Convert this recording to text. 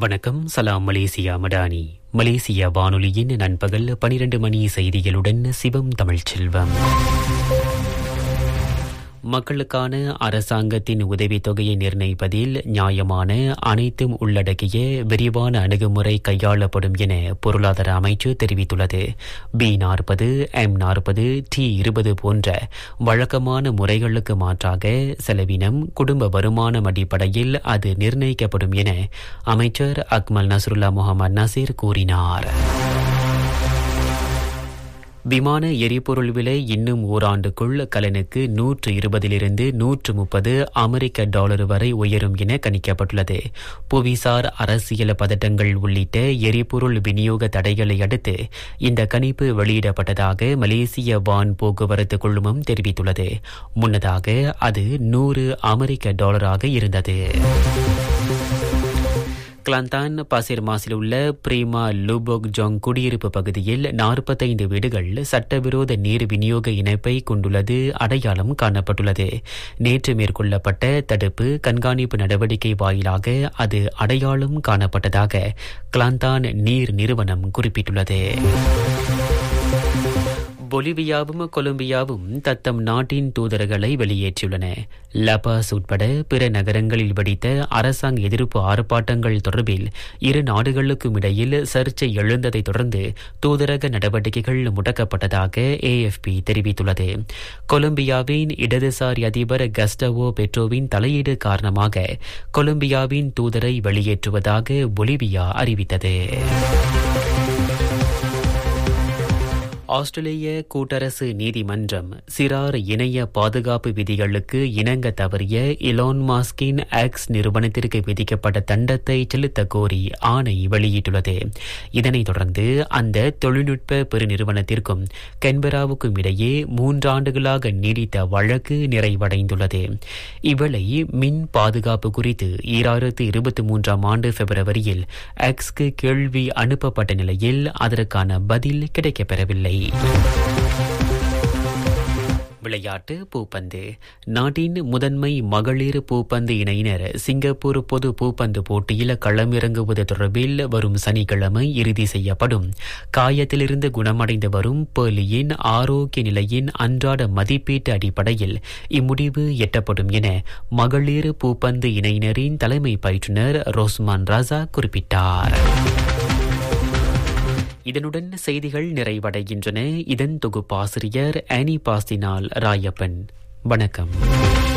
வணக்கம். சலாம் Malaysia Madani. Malaysia வானொலியின் நண்பகல் 12 மணி செய்திகளுடன் சிவம் தமிழ்ச்செல்வம். மக்களுக்கான அரசாங்கத்தின் உதவித்தொகையை நிர்ணயிப்பதில் நியாயமான அனைத்தும் உள்ளடக்கிய விரிவான அணுகுமுறை கையாளப்படும் என பொருளாதார அமைச்சு தெரிவித்துள்ளது. B40, M40, T20 போன்ற வழக்கமான முறைகளுக்கு மாற்றாக செலவினம் குடும்ப வருமானம் அடிப்படையில் அது நிர்ணயிக்கப்படும் என அமைச்சர் அக்மல் நஸ்ருல்லா முகமது நசீர் கூறினார். விமான எரிபொருள் விலை இன்னும் ஓராண்டுக்குள் கலனுக்கு 120 130 அமெரிக்க டாலர் வரை உயரும் என கணிக்கப்பட்டுள்ளது. புவிசார் அரசியல் பதட்டங்கள் உள்ளிட்ட எரிபொருள் விநியோக தடைகளை அடுத்து இந்த கணிப்பு வெளியிடப்பட்டதாக மலேசிய வான் போக்குவரத்து குழுமம் தெரிவித்துள்ளது. முன்னதாக அது 100 அமெரிக்க டாலராக இருந்தது. கிளாந்தான் பாசிர் மாசில் உள்ள பிரீமா லூபோக் ஜோங் குடியிருப்பு பகுதியில் 45 வீடுகள் சட்டவிரோத நீர் விநியோக இணைப்பை கொண்டுள்ளது அடையாளம் காணப்பட்டுள்ளது. நேற்று மேற்கொள்ளப்பட்ட தடுப்பு கண்காணிப்பு நடவடிக்கை வாயிலாக அது அடையாளம் காணப்பட்டதாக கிளாந்தான் நீர் நிறுவனம் குறிப்பிட்டுள்ளது. பொலிவியாவும் கொலம்பியாவும் தத்தம் நாட்டின் தூதர்களை வெளியேற்றியுள்ளன. லபாஸ் உட்பட பிற நகரங்களில் வெடித்த அரசாங்க எதிர்ப்பு ஆர்ப்பாட்டங்கள் தொடர்பில் இரு நாடுகளுக்கும் இடையில் சர்ச்சை எழுந்ததை தொடர்ந்து தூதரக நடவடிக்கைகள் முடக்கப்பட்டதாக AFP தெரிவித்துள்ளது. கொலம்பியாவின் இடதுசாரி அதிபர் கஸ்டவோ பெட்ரோவின் தலையீடு காரணமாக கொலம்பியாவின் தூதரை வெளியேற்றுவதாக பொலிவியா அறிவித்தது. ஆஸ்திரேலிய கூட்டரசு நீதிமன்றம் சிறார் இணைய பாதுகாப்பு விதிகளுக்கு இணங்க தவறிய இலான் மாஸ்கின் எக்ஸ் நிறுவனத்திற்கு விதிக்கப்பட்ட தண்டத்தை செலுத்த கோரி ஆணை வெளியிட்டுள்ளது. இதனைத் தொடர்ந்து அந்த தொழில்நுட்ப பெருநிறுவனத்திற்கும் கன்பராவுக்கும் இடையே 3 ஆண்டுகளாக நீடித்த வழக்கு நிறைவடைந்துள்ளது. இவ்வேளை மின் பாதுகாப்பு குறித்து 2023 ஆண்டு பிப்ரவரியில் எக்ஸ்க்கு கேள்வி அனுப்பப்பட்ட நிலையில் அதற்கான பதில் கிடைக்கப்பெறவில்லை. விளையாட்டு. பூப்பந்து. நாட்டின் முதன்மை மகளிர் பூப்பந்து இணையினர் சிங்கப்பூர் பொது பூப்பந்து போட்டியில் களமிறங்குவது தொடர்பில் வரும் சனிக்கிழமை இறுதி செய்யப்படும். காயத்திலிருந்து குணமடைந்து வரும் பேர்லியின் ஆரோக்கிய நிலையின் அன்றாட மதிப்பீட்டு அடிப்படையில் இம்முடிவு எட்டப்படும் என மகளிர் பூப்பந்து இணையினரின் தலைமை பயிற்றுனர் ரோஸ்மான் ராசா குறிப்பிட்டார். இதனுடன் செய்திகள் நிறைவடைகின்றன. இதன் தொகுப்பாசிரியர் ஆனி பாஸ்தினால் ராயப்பன். வணக்கம்.